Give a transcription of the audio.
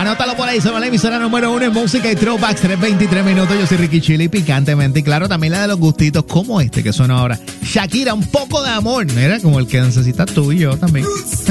Anótalo por ahí, somos la emisora número 1 en música y throwbacks, 3:23 minutos. Yo soy Ricky Chili, picantemente. Y claro, también la de los gustitos como este que suena ahora. Shakira, un poco de amor. Mira, como el que necesitas tú y yo también.